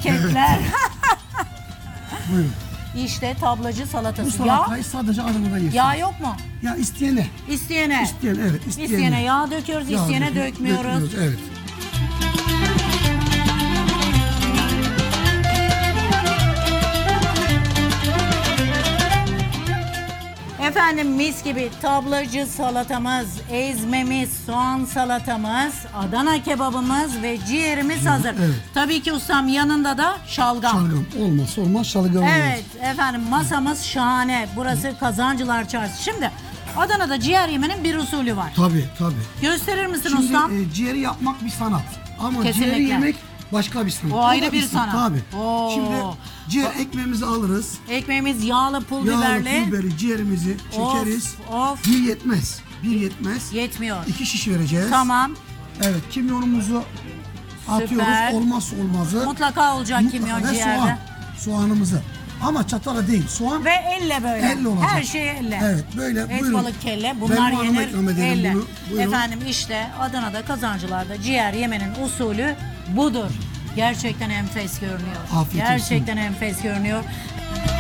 hareketler. Buyurun. İşte tablacı Bu salatası. salatayı sadece Adana'da yersin. Yağ yok mu? Ya isteyene. İsteyene. İsteyen, evet. İsteyene yağ döküyoruz, Yağ isteyene döküyoruz, dökmüyoruz. Evet. Efendim mis gibi tablacı salatamız, ezmemiz, soğan salatamız, Adana kebabımız ve ciğerimiz hazır. evet. Tabii ki ustam yanında da şalgam. Şalgam olmazsa olmaz şalgam olmaz. Evet efendim masamız şahane. Burası Kazancılar Çarşısı. Şimdi Adana'da ciğer yemenin bir usulü var. Tabii. Gösterir misin Şimdi ustam? ciğeri yapmak bir sanat. Ama Kesinlikle. ciğeri yemek başka bir sanat. O ayrı da bir sanat. Tabii. Oo. Şimdi ciğer ekmeğimizi alırız. Ekmeğimiz yağlı pul Yağlı biberli. pul biberi ciğerimizi çekeriz. Of. Bir yetmez. Bir yetmez. Yetmiyor. 2 şiş vereceğiz. Tamam. Evet, kimyonumuzu atıyoruz. Süper. Olmazsa olmazı. Mutlaka olacak kimyon ve ciğerde. soğan. Soğanımızı. Ama çatala değil. Soğan Ve elle böyle. Elle olacak. Her şey elle. Evet, böyle. Et, Buyurun. balık, kelle. Ben Bunlar bu hanıma yenir ikram edelim elle. bunu. Buyurun. Efendim işte Adana'da Kazancılar'da ciğer yemenin usulü budur. Gerçekten enfes görünüyor. Afiyet olsun. Gerçekten enfes görünüyor.